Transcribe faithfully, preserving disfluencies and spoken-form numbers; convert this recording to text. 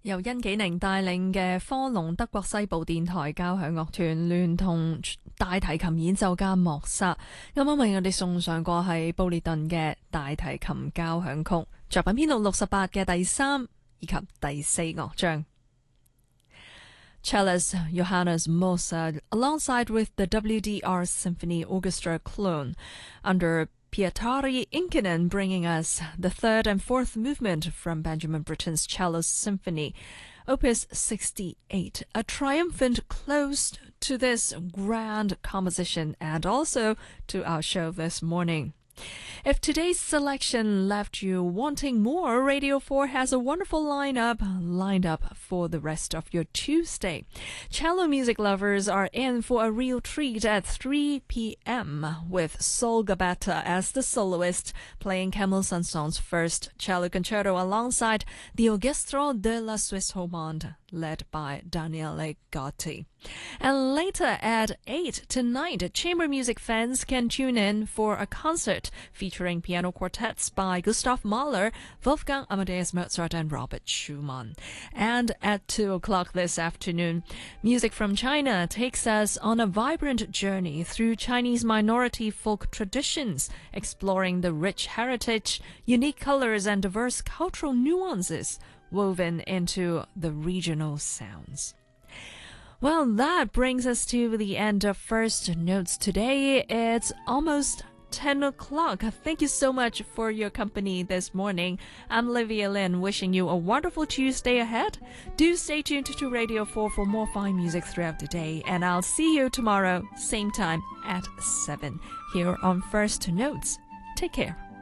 由殷紀寧帶領嘅科隆德國西部電台交響樂團聯同大提琴演奏家莫薩，啱啱為我哋送上過係布列頓嘅大提琴交響曲，作品編號六十八嘅第三以及第四樂章。Cellist Johannes Mozart, alongside with the W D R Symphony Orchestra Cologne, under Pietari Inkinen, bringing us the third and fourth movement from Benjamin Britten's Cello Symphony, Opus sixty-eight, a triumphant close to this grand composition and also to our show this morning. If today's selection left you wanting more, Radio four has a wonderful lineup lined up for the rest of your Tuesday. Cello music lovers are in for a real treat at three p.m. with Sol Gabetta as the soloist, playing Camille Saint-Saëns's first cello concerto alongside the Orchestre de la Suisse Romande, led by Daniele Gotti. And later at eight tonight, chamber music fans can tune in for a concert featuring piano quartets by Gustav Mahler, Wolfgang Amadeus Mozart, and Robert Schumann. And at two o'clock this afternoon, Music from China takes us on a vibrant journey through Chinese minority folk traditions, exploring the rich heritage, unique colors, and diverse cultural nuances woven into the regional sounds. Well, that brings us to the end of First Notes today. It's almost ten o'clock. Thank you so much for your company this morning. I'm Olivia Lin, wishing you a wonderful Tuesday ahead. Do stay tuned to Radio four for more fine music throughout the day, and I'll see you tomorrow, same time at seven, here on First Notes. Take care.